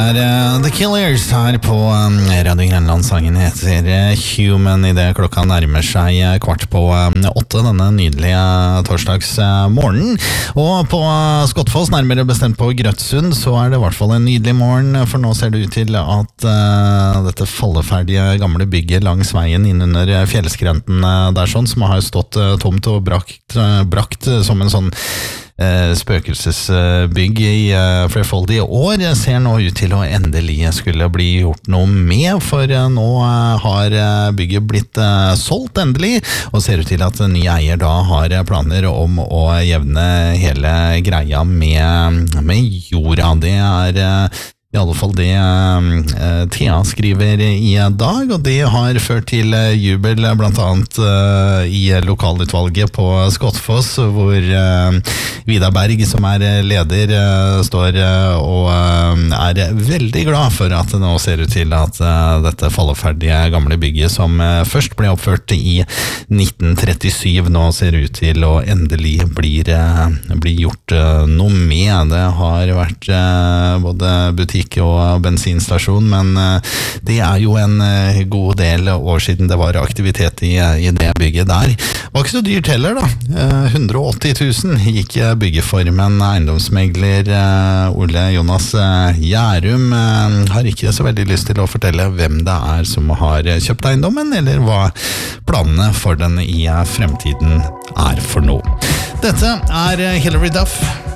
The Killers her på Radio Grenland. Sangen heter Human I det klokka nærmer seg 7:15 denne nydelige torsdagsmorgenen. Og på Skottfoss, nærmere bestemt på Grøtsund, så det I hvert fall en nydelig morgen, for nå ser det ut til at dette falleferdige gamle bygget langs veien innunder fjellskrenten der sånn, som har stått tomt og brakt som en sånn spøkelsesbygg I flerfoldige år ser nå ut til å endelig skulle bli gjort noe med, for nå har bygget blitt solgt endelig, og ser ut til at ny eier da har planer om å jevne hele greia med jorda. Det I alle fall det Thea skriver I dag, og det har ført til jubel blant annet I lokalutvalget på Skottfoss, hvor Vidar Berg, som leder, står og veldig glad for at det nå ser ut til at dette falleferdige gamle bygget, som først ble oppført I 1937, nå ser ut til å endelig bli gjort noe med. Det har vært både butikk og bensinstasjon, men det jo en god del år siden det var aktivitet I det bygget der. Det var ikke så dyrt heller da. 180 000 gikk bygget for, men eiendomsmegler Ole Jonas Gjærum har ikke så veldig lyst til å fortelle hvem det som har kjøpt eiendommen, eller hva planene for den I fremtiden for noe. Dette Hilary Duff